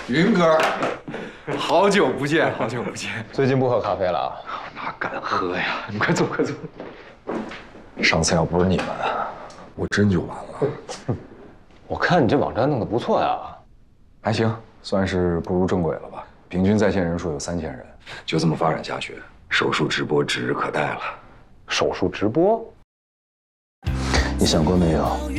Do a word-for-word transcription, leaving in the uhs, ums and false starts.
云哥，好久不见，好久不见。 最近不喝咖啡了啊？ 哪敢喝呀？你快坐，快坐。上次要不是你们，我真就完了。 我看你这网站弄得不错呀。 还行，算是步入正轨了吧。平均在线人数有三千人，就这么发展下去，手术直播指日可待了。 手术直播？ 你想过没有？